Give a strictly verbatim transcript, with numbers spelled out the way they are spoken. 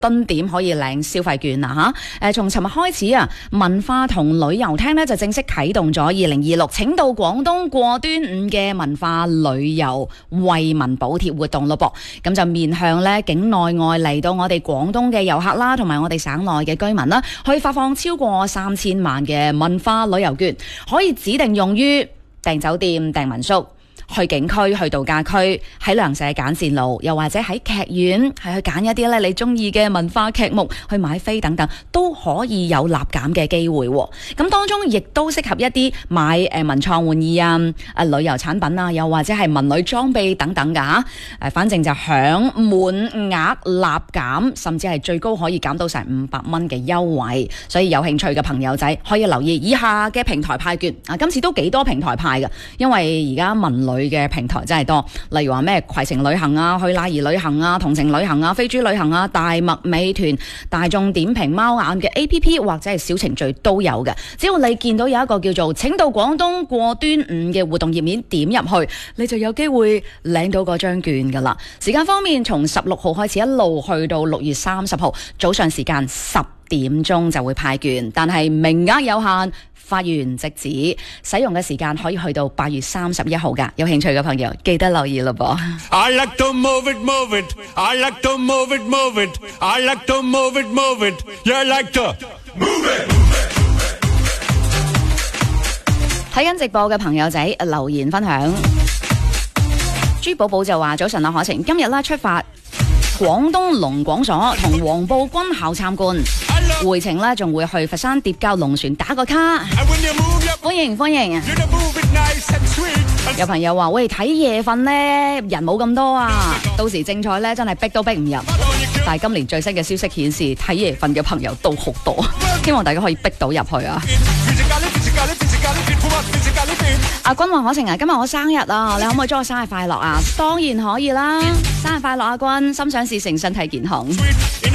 蹲點可以領消費券啦嚇！誒，從尋日開始啊，文化同旅遊廳呢就正式啟動咗二零二六請到廣東過端午嘅文化旅遊惠民補貼活動咯噃，咁就面向呢境內外嚟到我哋廣東嘅遊客啦，同埋我哋省內嘅居民啦，去發放超過三千萬嘅文化旅遊券，可以指定用於訂酒店、訂民宿。去景區、去度假區、喺旅行社揀線路，又或者喺劇院係去揀一啲咧你中意嘅文化劇目去買飛等等，都可以有立減嘅機會。咁當中亦都適合一啲買誒文創玩意啊、啊旅遊產品啊，又或者係文旅裝備等等㗎嚇。誒，反正就享滿額立減，甚至係最高可以減到成五百蚊嘅優惠。所以有興趣嘅朋友仔可以留意以下嘅平台派券啊，今次都幾多平台派㗎，因為而家文旅嘅平台真係多，例如話咩攜程旅行啊、去哪兒旅行啊、同程旅行啊、飛豬旅行啊、大麥美團、大眾點評、貓眼嘅 A P P 或者係小程序都有嘅。只要你見到有一個叫做請到廣東過端午嘅活動頁面，點入去你就有機會領到嗰張券噶啦。時間方面，從十六號開始一路去到六月三十號早上時間十點鐘就會派券，但係名額有限，發完即止，使用嘅時間可以去到八月三十一號噶。有興趣嘅朋友記得留意咯噃。I like to move it, move it. I like to move it, move it. I like to move it, move it. You like to move it. 睇緊直播嘅朋友仔留言分享。朱寶寶就話：早晨啊，可晴，今日啦出發廣東龍廣所同黃埔軍校參觀，回程呢仲會去佛山疊交龍船打個卡。歡迎歡迎！有朋友話：喂，睇夜瞓呢，人冇咁多啊，到時正賽呢真係逼都逼唔入。但係今年最新嘅消息顯示，睇夜瞓嘅朋友都好多，希望大家可以逼到入去啊！阿君話：可晴啊，今日我生日啊，你可唔可以祝我生日快樂啊？當然可以啦，生日快樂，阿君，心想事成，身體健康。